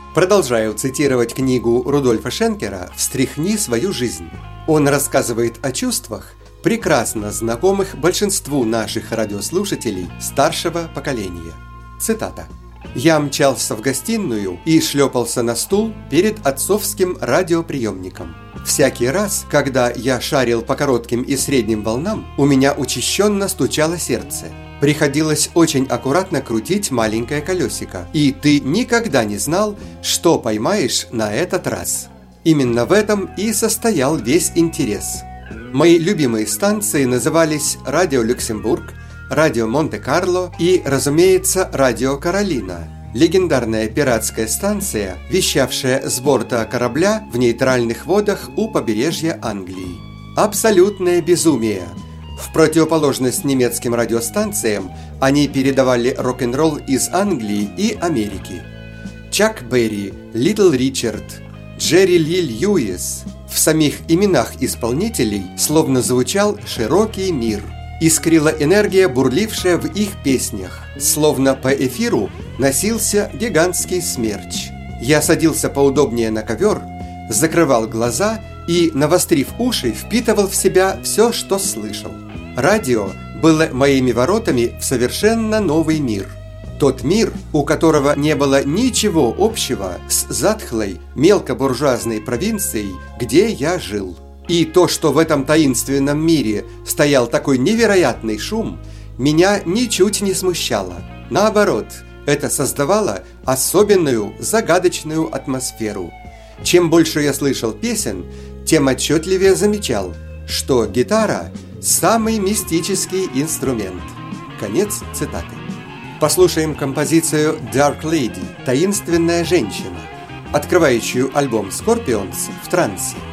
Продолжаю цитировать книгу Рудольфа Шенкера «Встряхни свою жизнь». Он рассказывает о чувствах, прекрасно знакомых большинству наших радиослушателей старшего поколения. Цитата. «Я мчался в гостиную и шлепался на стул перед отцовским радиоприемником. Всякий раз, когда я шарил по коротким и средним волнам, у меня учащенно стучало сердце. Приходилось очень аккуратно крутить маленькое колесико, и ты никогда не знал, что поймаешь на этот раз. Именно в этом и состоял весь интерес. Мои любимые станции назывались «Радио Люксембург», «Радио Монте-Карло» и, разумеется, «Радио Каролина», легендарная пиратская станция, вещавшая с борта корабля в нейтральных водах у побережья Англии. Абсолютное безумие! В противоположность немецким радиостанциям, они передавали рок-н-ролл из Англии и Америки. Чак Берри, Литл Ричард, Джерри Ли Льюис. В самих именах исполнителей словно звучал широкий мир. Искрила энергия, бурлившая в их песнях. Словно по эфиру носился гигантский смерч. Я садился поудобнее на ковер, закрывал глаза и, навострив уши, впитывал в себя все, что слышал. Радио было моими воротами в совершенно новый мир. Тот мир, у которого не было ничего общего с затхлой, мелкобуржуазной провинцией, где я жил. И то, что в этом таинственном мире стоял такой невероятный шум, меня ничуть не смущало. Наоборот, это создавало особенную, загадочную атмосферу. Чем больше я слышал песен, тем отчетливее замечал, что гитара – самый мистический инструмент. Конец цитаты. Послушаем композицию «Dark Lady» – «Таинственная женщина», открывающую альбом Scorpions в трансе.